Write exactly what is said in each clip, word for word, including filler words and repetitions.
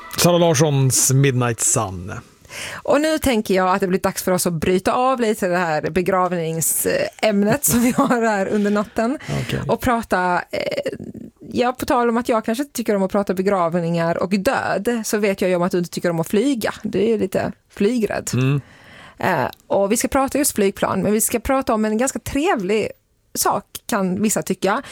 Sara Larssons Midnight Sun. Och nu tänker jag att det blir dags för oss att bryta av lite det här begravningsämnet som vi har här under natten. Okay. Och prata, eh, ja, på tal om att jag kanske inte tycker om att prata begravningar och död, så vet jag ju om att du inte tycker om att flyga. Du är lite flygrädd. Mm. Eh, och vi ska prata just flygplan, men vi ska prata om en ganska trevlig sak, kan vissa tycka.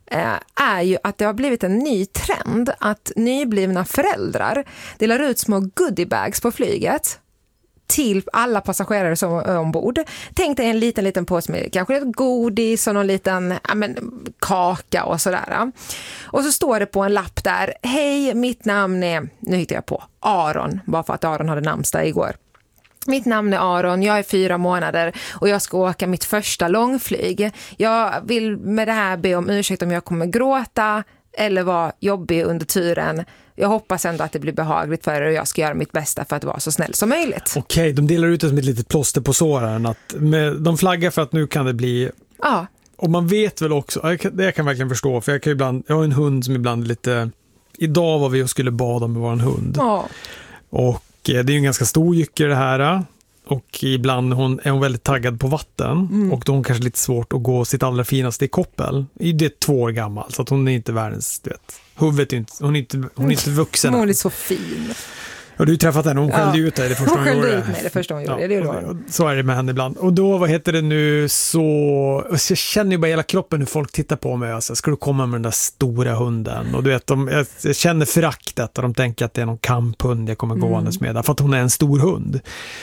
Är ju att det har blivit en ny trend att nyblivna föräldrar delar ut små goodiebags på flyget till alla passagerare som är ombord. Tänk dig en liten liten påse med kanske ett godis och någon liten ja, men, kaka och sådär. Och så står det på en lapp där: hej, mitt namn är, nu hittar jag på, Aron, bara för att Aron hade namnsdag igår. Mitt namn är Aron, jag är fyra månader och jag ska åka mitt första långflyg. Jag vill med det här be om ursäkt om jag kommer gråta eller vara jobbig under turen. Jag hoppas ändå att det blir behagligt för er och jag ska göra mitt bästa för att vara så snäll som möjligt. Okej, de delar ut det som ett litet plåster på såren. Att med, de flaggar för att nu kan det bli... Ja. Och man vet väl också, det jag kan verkligen förstå, för jag, kan ibland, jag har en hund som ibland är lite... Idag var vi och skulle bada med vår hund. Ja. Och det är ju en ganska stor jycke det här. Och ibland hon, är hon väldigt taggad på vatten. Mm. Och då har hon kanske lite svårt att gå sitt allra finaste i koppel. Det är två år gammal, så att hon är inte världens, du vet. Huvudet är inte, hon är inte, hon är inte vuxen. Hon är så fin. Och du har träffat henne, hon skällde ja. ut dig det första hon, hon gjorde. Hon skällde ut mig det första hon gjorde, ja, det är då. Så är det med henne ibland. Och då, vad heter det nu, så... Jag känner ju bara hela kroppen hur folk tittar på mig. Alltså, ska du komma med den där stora hunden? Och du vet, de, jag, jag känner föraktet och de tänker att det är någon kamphund jag kommer mm. gåendes med. För att hon är en stor hund.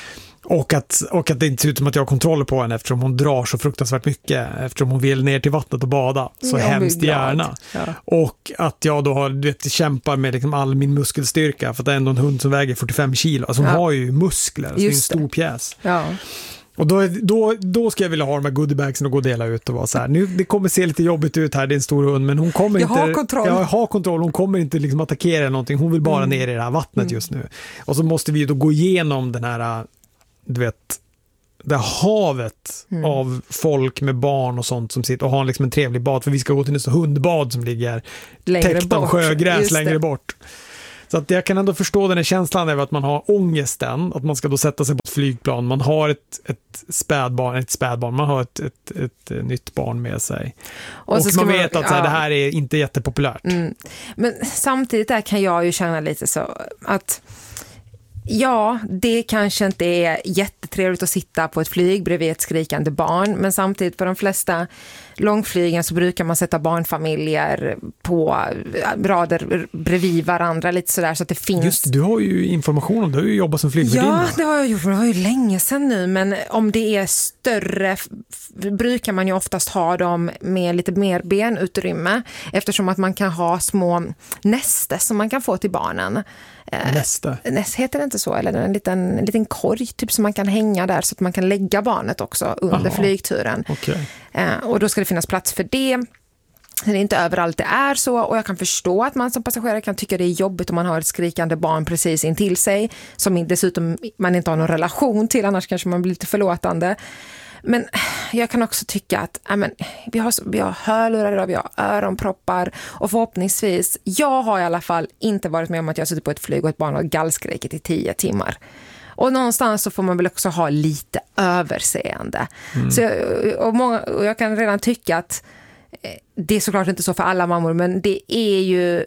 Och att, och att det inte ser ut som att jag har kontroll på henne eftersom hon drar så fruktansvärt mycket. Eftersom hon vill ner till vattnet och bada. Så jag hemskt gärna. Ja. Och att jag då har, du vet, kämpar med liksom all min muskelstyrka. För att det är ändå en hund som väger fyrtiofem kilo. Alltså hon ja. har ju muskler. Så det är en stor pjäs. Ja. Och då, då, då ska jag vilja ha de här goodiebagsen och gå och dela ut och vara så här. Nu, det kommer se lite jobbigt ut här, det är en stor hund, men hon kommer jag inte... Har kontroll. Jag har kontroll. Hon kommer inte liksom attackera eller någonting. Hon vill bara mm. ner i det här vattnet mm. just nu. Och så måste vi då gå igenom den här, du vet, det havet mm. av folk med barn och sånt som sitter och har liksom en trevlig bad, för vi ska gå till en hundbad som ligger längre täckt av sjögräs längre bort. Så att jag kan ändå förstå den här känslan över att man har ångesten, att man ska då sätta sig på ett flygplan, man har ett, ett spädbarn, ett spädbarn, man har ett, ett, ett, ett nytt barn med sig. Och, och man vet man, att så här, ja. det här är inte jättepopulärt. Mm. Men samtidigt där kan jag ju känna lite så att ja, det kanske inte är jättetrevligt att sitta på ett flyg bredvid ett skrikande barn, men samtidigt på de flesta långflygen så brukar man sätta barnfamiljer på rader bredvid varandra lite sådär så att det finns... Just, du har ju information om, du har ju jobbat som flygvärdinna. Ja, det har jag gjort, det var ju länge sedan nu, men om det är större brukar man ju oftast ha dem med lite mer benutrymme eftersom att man kan ha små näste som man kan få till barnen. Näste? Näst heter det inte så, eller en liten, en liten korg typ som man kan hänga där så att man kan lägga barnet också under Aha. flygturen. Okay. Och då ska det finnas plats för det. Det är inte överallt det är så, och jag kan förstå att man som passagerare kan tycka det är jobbigt om man har ett skrikande barn precis intill sig som dessutom man inte har någon relation till, annars kanske man blir lite förlåtande. Men jag kan också tycka att ja, men, vi, har, vi har hörlurar idag, vi har öronproppar och förhoppningsvis, jag har i alla fall inte varit med om att jag suttit på ett flyg och ett barn har gallskrikit i tio timmar. Och någonstans så får man väl också ha lite överseende. Mm. Så jag, och, många, och jag kan redan tycka att det är såklart inte så för alla mammor, men det är ju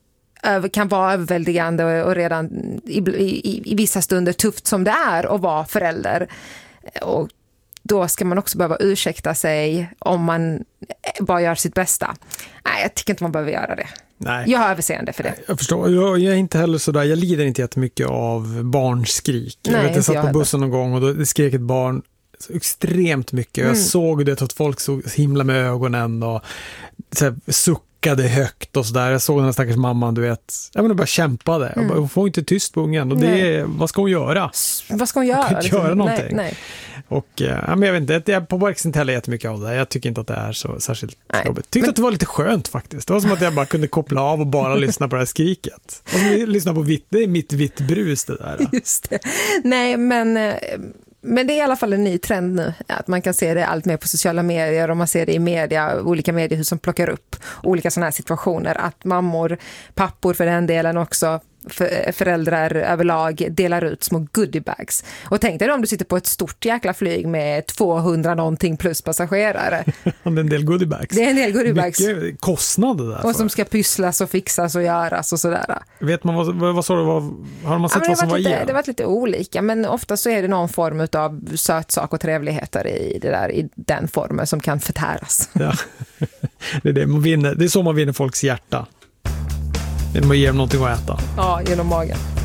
kan vara överväldigande och redan i, i, i vissa stunder tufft som det är att vara förälder. Och då ska man också behöva ursäkta sig om man bara gör sitt bästa. Nej, jag tycker inte man behöver göra det. Nej. Jag har överseende för det. Jag förstår. Jag, jag är inte heller sådär. Jag lider inte jättemycket av barnskrik. Nej, jag vet, jag satt jag på bussen någon gång och då skrek ett barn så extremt mycket. Mm. Jag såg det att folk såg himla med ögonen och så här, suckade högt och sådär. Jag såg den här stackars mamman, du vet. Jag menar, bara kämpade. Mm. Jag bara, hon får inte tyst på ungen. Och det är, vad ska hon göra? Vad ska hon göra? Hon kan inte göra någonting. Nej, nej. Och ja, men jag vet inte, jag påverkas inte heller jättemycket av det. Jag tycker inte att det är så särskilt nej. jobbigt. Tyckte men... att det var lite skönt faktiskt. Det var som att jag bara kunde koppla av och bara lyssna på det här skriket. Och lyssna på vitt, det är mitt vitt brus det där. Just det. Nej, men... Men det är i alla fall en ny trend nu, att man kan se det allt mer på sociala medier och man ser det i media, olika mediehus som plockar upp olika sådana här situationer, att mammor, pappor för den delen också, för, föräldrar överlag delar ut små goodiebags. Och tänk dig om du sitter på ett stort jäkla flyg med tvåhundra någonting plus passagerare. Det är en del goodiebags. Det är en del goodiebags. Mycket kostnader där. Och som ska pysslas och fixas och göras och sådär. Vet man vad, vad, vad sa du? Vad, har man sett ja, vad som var lite, i? Det har varit lite olika, men ofta så är det någon form av sötsak och trevligheter i, det där, i den formen som kan förtäras. Ja. Det, är det, man vinner, det är så man vinner folks hjärta. Genom att ge dem någonting att äta. Ja, genom magen.